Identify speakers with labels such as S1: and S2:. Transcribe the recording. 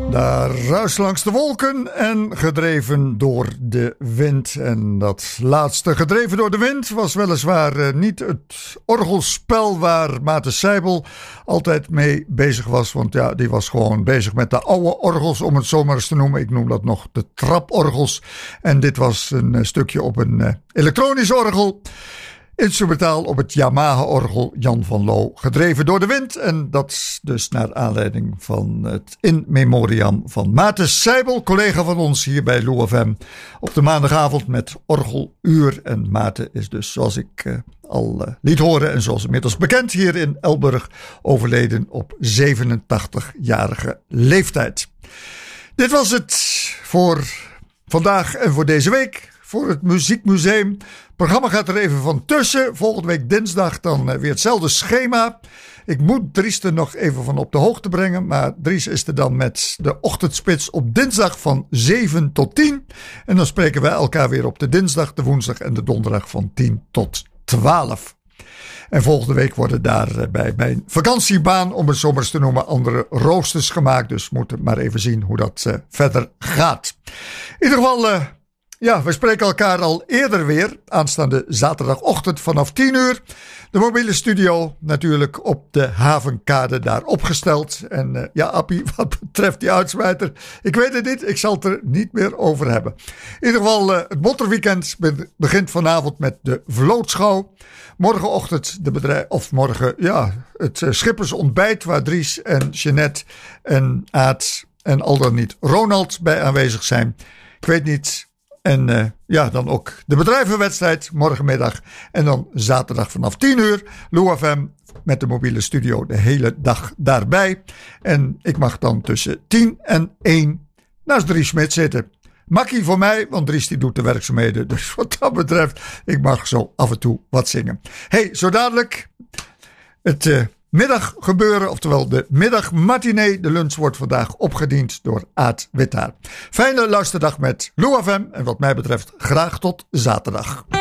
S1: Daar ruis langs de wolken en gedreven door de wind. En dat laatste gedreven door de wind was weliswaar niet het orgelspel waar Maarten Seibel altijd mee bezig was. Want ja, die was gewoon bezig met de oude orgels, om het zo maar eens te noemen. Ik noem dat nog de traporgels. En dit was een stukje op een elektronisch orgel. Instrumentaal op het Yamaha-orgel Jan van Loo, gedreven door de wind. En dat dus naar aanleiding van het in memoriam van Maarten Seibel, collega van ons hier bij Lou FM, op de maandagavond met Orgeluur. En Maarten is dus, zoals ik al liet horen en zoals inmiddels bekend, hier in Elburg overleden op 87-jarige leeftijd. Dit was het voor vandaag en voor deze week. Voor het Muziekmuseum. Het programma gaat er even van tussen. Volgende week dinsdag dan weer hetzelfde schema. Ik moet Dries er nog even van op de hoogte brengen. Maar Dries is er dan met de ochtendspits op dinsdag van 7 tot 10. En dan spreken wij elkaar weer op de dinsdag, de woensdag en de donderdag van 10 tot 12. En volgende week worden daar bij mijn vakantiebaan, om het zo maar eens te noemen, andere roosters gemaakt. Dus we moeten maar even zien hoe dat verder gaat. In ieder geval... Ja, we spreken elkaar al eerder weer, aanstaande zaterdagochtend vanaf 10 uur. De mobiele studio natuurlijk op de Havenkade daar opgesteld. En ja, Appie, wat betreft die uitsmijter, ik weet het niet, ik zal het er niet meer over hebben. In ieder geval, het Motterweekend begint vanavond met de vlootschouw. Morgenochtend het schippersontbijt, waar Dries en Jeanette en Aad en al dan niet Ronald bij aanwezig zijn. Ik weet niet... En dan ook de bedrijvenwedstrijd morgenmiddag. En dan zaterdag vanaf 10 uur. Lou FM met de mobiele studio de hele dag daarbij. En ik mag dan tussen 10 en 1 naast Dries Smit zitten. Makkie voor mij, want Dries die doet de werkzaamheden. Dus wat dat betreft, ik mag zo af en toe wat zingen. Hey, zo dadelijk het... middaggebeuren, oftewel de middagmatinee. De lunch wordt vandaag opgediend door Aad Wittaar. Fijne luisterdag met Lou FM en wat mij betreft graag tot zaterdag.